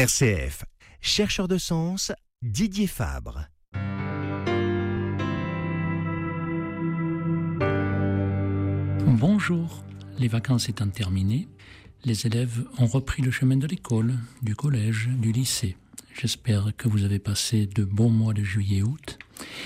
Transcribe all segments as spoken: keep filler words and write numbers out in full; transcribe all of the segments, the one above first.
R C F, chercheur de sens, Didier Fabre. Bonjour, les vacances étant terminées, les élèves ont repris le chemin de l'école, du collège, du lycée. J'espère que vous avez passé de bons mois de juillet et août,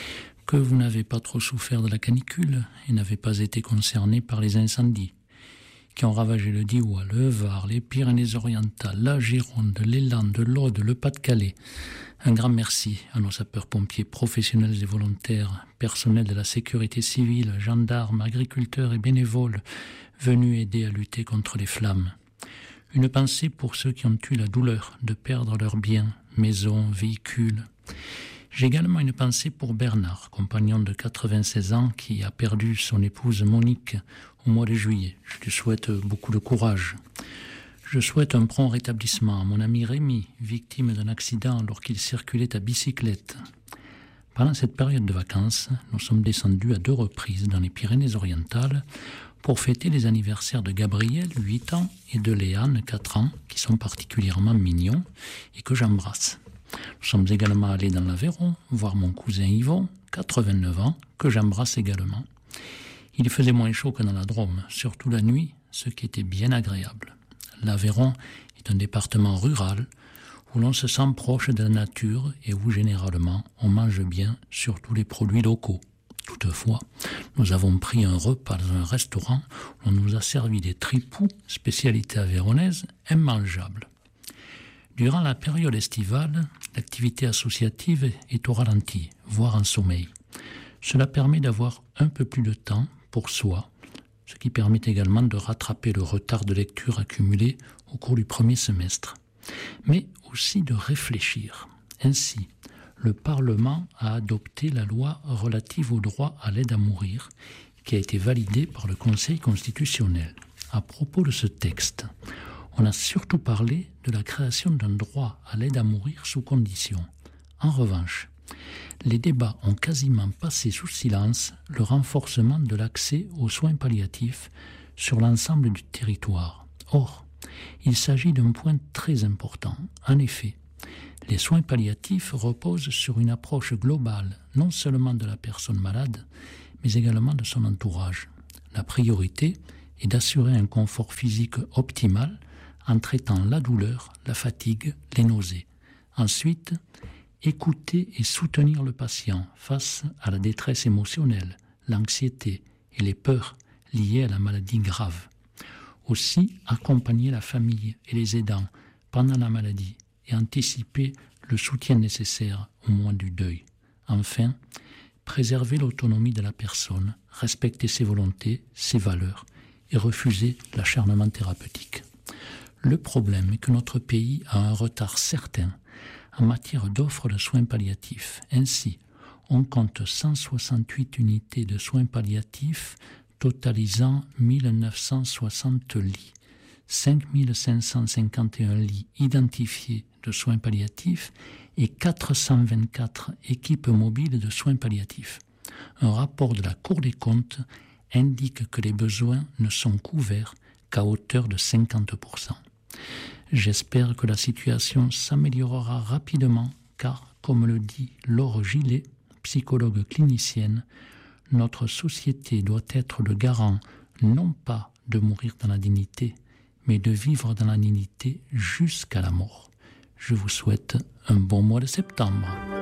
que vous n'avez pas trop souffert de la canicule et n'avez pas été concerné par les incendies qui ont ravagé le Diois, le Var, les Pyrénées-Orientales, la Gironde, les Landes, l'Aude, le Pas-de-Calais. Un grand merci à nos sapeurs-pompiers professionnels et volontaires, personnels de la sécurité civile, gendarmes, agriculteurs et bénévoles venus aider à lutter contre les flammes. Une pensée pour ceux qui ont eu la douleur de perdre leurs biens, maisons, véhicules. J'ai également une pensée pour Bernard, compagnon de quatre-vingt-seize ans qui a perdu son épouse Monique au mois de juillet. Je lui souhaite beaucoup de courage. Je souhaite un prompt rétablissement à mon ami Rémi, victime d'un accident alors qu'il circulait à bicyclette. Pendant cette période de vacances, nous sommes descendus à deux reprises dans les Pyrénées-Orientales pour fêter les anniversaires de Gabriel, huit ans, et de Léane, quatre ans, qui sont particulièrement mignons et que j'embrasse. Nous sommes également allés dans l'Aveyron, voir mon cousin Yvon, quatre-vingt-neuf ans, que j'embrasse également. Il faisait moins chaud que dans la Drôme, surtout la nuit, ce qui était bien agréable. L'Aveyron est un département rural où l'on se sent proche de la nature et où généralement on mange bien surtout les produits locaux. Toutefois, nous avons pris un repas dans un restaurant où on nous a servi des tripous, spécialité aveyronnaise, immangeables. Durant la période estivale, l'activité associative est au ralenti, voire en sommeil. Cela permet d'avoir un peu plus de temps pour soi, ce qui permet également de rattraper le retard de lecture accumulé au cours du premier semestre, mais aussi de réfléchir. Ainsi, le Parlement a adopté la loi relative au droit à l'aide à mourir, qui a été validée par le Conseil constitutionnel. À propos de ce texte, on a surtout parlé de la création d'un droit à l'aide à mourir sous condition. En revanche, les débats ont quasiment passé sous silence le renforcement de l'accès aux soins palliatifs sur l'ensemble du territoire. Or, il s'agit d'un point très important. En effet, les soins palliatifs reposent sur une approche globale, non seulement de la personne malade, mais également de son entourage. La priorité est d'assurer un confort physique optimal en traitant la douleur, la fatigue, les nausées. Ensuite, écouter et soutenir le patient face à la détresse émotionnelle, l'anxiété et les peurs liées à la maladie grave. Aussi, accompagner la famille et les aidants pendant la maladie et anticiper le soutien nécessaire au moment du deuil. Enfin, préserver l'autonomie de la personne, respecter ses volontés, ses valeurs et refuser l'acharnement thérapeutique. Le problème est que notre pays a un retard certain en matière d'offres de soins palliatifs. Ainsi, on compte cent soixante-huit unités de soins palliatifs totalisant mille neuf cent soixante lits, cinq mille cinq cent cinquante et un lits identifiés de soins palliatifs et quatre cent vingt-quatre équipes mobiles de soins palliatifs. Un rapport de la Cour des comptes indique que les besoins ne sont couverts qu'à hauteur de cinquante pour cent. J'espère que la situation s'améliorera rapidement car, comme le dit Laure Gillet, psychologue clinicienne, notre société doit être le garant non pas de mourir dans la dignité, mais de vivre dans la dignité jusqu'à la mort. Je vous souhaite un bon mois de septembre.